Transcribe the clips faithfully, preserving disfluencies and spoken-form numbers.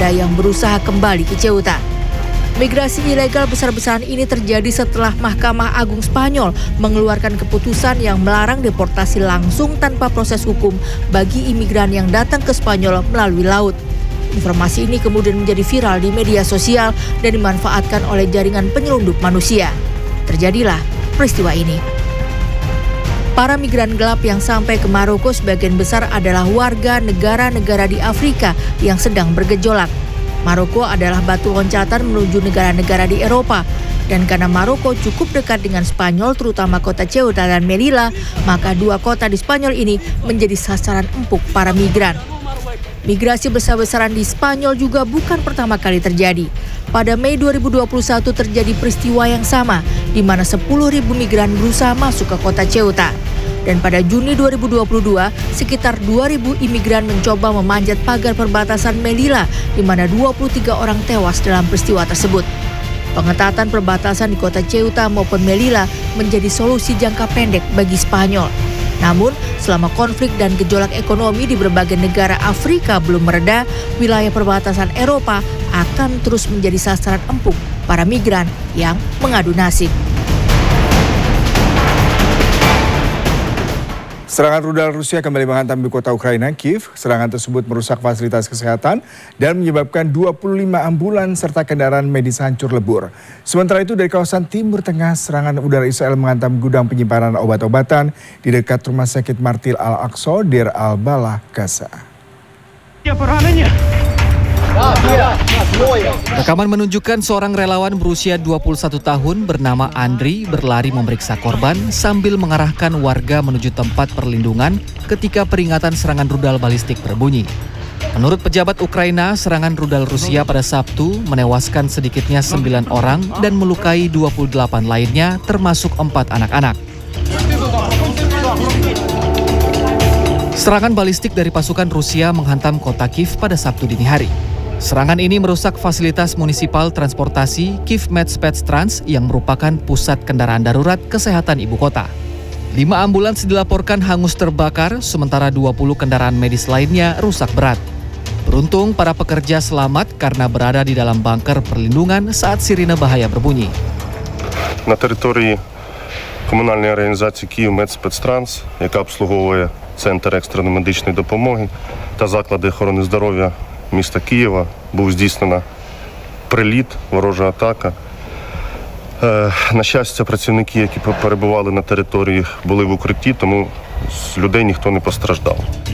warga yang berusaha kembali ke Ceuta. Migrasi ilegal besar-besaran ini terjadi setelah Mahkamah Agung Spanyol mengeluarkan keputusan yang melarang deportasi langsung tanpa proses hukum bagi imigran yang datang ke Spanyol melalui laut. Informasi ini kemudian menjadi viral di media sosial dan dimanfaatkan oleh jaringan penyelundup manusia. Terjadilah peristiwa ini. Para migran gelap yang sampai ke Maroko sebagian besar adalah warga negara-negara di Afrika yang sedang bergejolak. Maroko adalah batu loncatan menuju negara-negara di Eropa. Dan karena Maroko cukup dekat dengan Spanyol, terutama kota Ceuta dan Melilla, maka dua kota di Spanyol ini menjadi sasaran empuk para migran. Migrasi besar-besaran di Spanyol juga bukan pertama kali terjadi. Pada Mei dua ribu dua puluh satu terjadi peristiwa yang sama, di mana sepuluh ribu migran berusaha masuk ke kota Ceuta. Dan pada Juni dua ribu dua puluh dua, sekitar dua ribu imigran mencoba memanjat pagar perbatasan Melilla, di mana dua puluh tiga orang tewas dalam peristiwa tersebut. Pengetatan perbatasan di kota Ceuta maupun Melilla menjadi solusi jangka pendek bagi Spanyol. Namun, selama konflik dan gejolak ekonomi di berbagai negara Afrika belum mereda, wilayah perbatasan Eropa akan terus menjadi sasaran empuk para migran yang mengadu nasib. Serangan rudal Rusia kembali menghantam di kota Ukraina, Kiev. Serangan tersebut merusak fasilitas kesehatan dan menyebabkan dua puluh lima ambulans serta kendaraan medis hancur lebur. Sementara itu dari kawasan Timur Tengah, serangan udara Israel menghantam gudang penyimpanan obat-obatan di dekat Rumah Sakit Martir Al-Aqsa, Deir al-Balah, Gaza. Rekaman menunjukkan seorang relawan berusia dua puluh satu tahun bernama Andriy berlari memeriksa korban sambil mengarahkan warga menuju tempat perlindungan ketika peringatan serangan rudal balistik berbunyi. Menurut pejabat Ukraina, serangan rudal Rusia pada Sabtu menewaskan sedikitnya sembilan orang dan melukai dua puluh delapan lainnya, termasuk empat anak-anak. Serangan balistik dari pasukan Rusia menghantam kota Kiev pada Sabtu dini hari. Serangan ini merusak fasilitas munisipal transportasi Kiev Medspetstrans yang merupakan pusat kendaraan darurat kesehatan ibu kota. Lima ambulans dilaporkan hangus terbakar, sementara dua puluh kendaraan medis lainnya rusak berat. Beruntung para pekerja selamat karena berada di dalam bunker perlindungan saat sirine bahaya berbunyi. На території комунальної організації Київ Медспецтранс, яка обслуговує Центр екстреної медичної допомоги та заклади охорони здоров'я міста Києва, був здійснена приліт, ворожа атака. На щастя, працівники, які перебували на території, були в укритті, тому з людей ніхто не постраждав.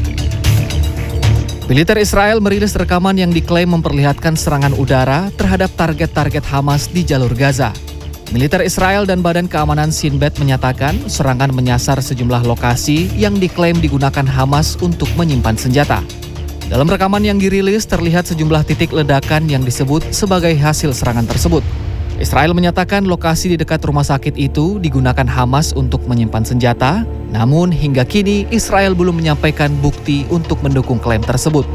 Militer Israel merilis rekaman yang diklaim memperlihatkan serangan udara terhadap target-target Hamas di jalur Gaza. Militer Israel dan Badan Keamanan Shin Bet menyatakan serangan menyasar sejumlah lokasi yang diklaim digunakan Hamas untuk menyimpan senjata. Dalam rekaman yang dirilis terlihat sejumlah titik ledakan yang disebut sebagai hasil serangan tersebut. Israel menyatakan lokasi di dekat rumah sakit itu digunakan Hamas untuk menyimpan senjata, namun hingga kini Israel belum menyampaikan bukti untuk mendukung klaim tersebut.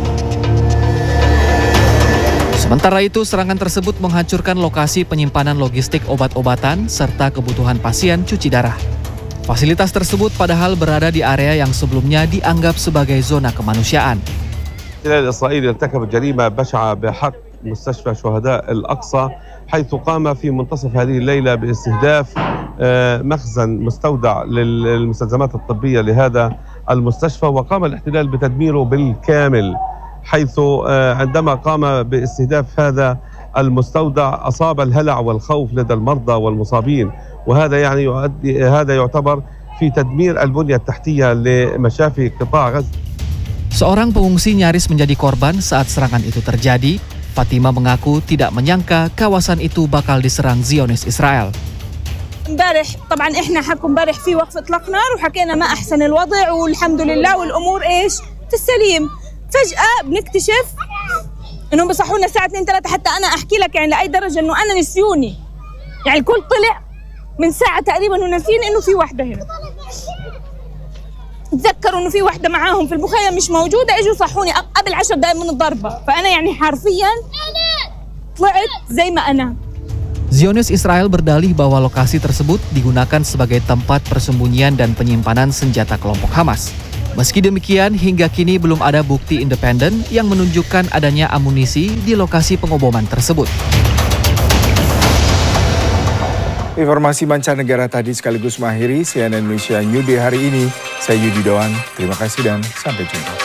Sementara itu, serangan tersebut menghancurkan lokasi penyimpanan logistik obat-obatan serta kebutuhan pasien cuci darah. Fasilitas tersebut padahal berada di area yang sebelumnya dianggap sebagai zona kemanusiaan. الاحتلال الإسرائيلي ارتكب جريمة بشعة بحق مستشفى شهداء الأقصى حيث قام في منتصف هذه الليلة باستهداف مخزن مستودع للمستلزمات الطبية لهذا المستشفى، وقام الاحتلال بتدميره بالكامل، حيث عندما قام باستهداف هذا المستودع أصاب الهلع والخوف لدى المرضى والمصابين، وهذا يعني يؤدي هذا يعتبر في تدمير البنية التحتية لمشافي قطاع غزة. Seorang pengungsi nyaris menjadi korban saat serangan itu terjadi. Fatima mengaku tidak menyangka kawasan itu bakal diserang Zionis Israel. امبارح طبعا احنا حكوا امبارح في وقف اطلاق نار وحكينا ما احسن الوضع والحمد لله والامور ايش في السليم. فجأة بنكتشف انهم بصحونا الساعة اثنين ثلاثة، حتى انا احكي لك يعني لاي درجة انه انا نسيوني. يعني الكل طلع من ساعة تقريبا ونسيني انه في وحدة هنا. تذكروا انه في وحده معاهم في المخيم مش موجوده، اجوا صحوني قبل عشر دقائق من الضربه، فانا يعني حرفيا طلعت زي ما انا. Zionis Israel berdalih bahwa lokasi tersebut digunakan sebagai tempat persembunyian dan penyimpanan senjata kelompok Hamas. Meski demikian, hingga kini belum ada bukti independen yang menunjukkan adanya amunisi di lokasi pengoboman tersebut. Informasi mancanegara tadi sekaligus mengakhiri C N N Indonesia New Day hari ini. Saya Yudi Doan, terima kasih dan sampai jumpa.